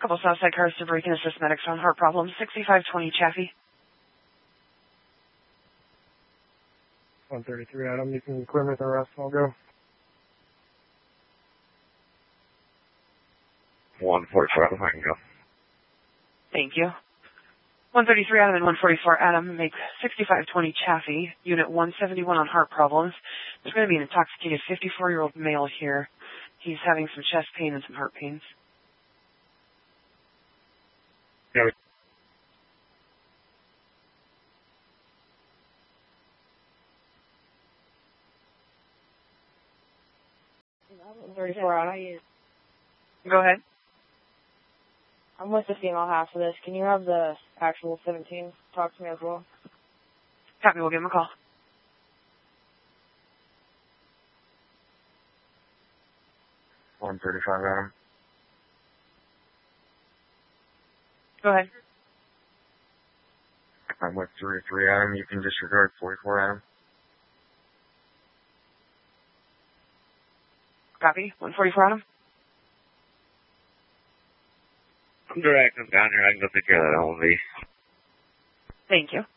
Couple Southside cars to break and assist medics on heart problems. 6520 Chaffee. 133 Adam, you can clear me with the rest, I'll go. 144 Adam, I can go. Thank you. 133 Adam and 144 Adam make 6520 Chaffee, unit 171 on heart problems. There's going to be an intoxicated 54-year-old male here. He's having some chest pain and some heart pains. Yeah. 34 Adam. Go ahead. I'm with the female half of this. Can you have the actual 17 talk to me as well? Copy, we'll give him a call. $135 Adam. Go ahead. I'm with 33 Adam, you can disregard 44 Adam. Copy. 144 Adam. I'm direct, I'm down here, I can go take care of that LV. Thank you.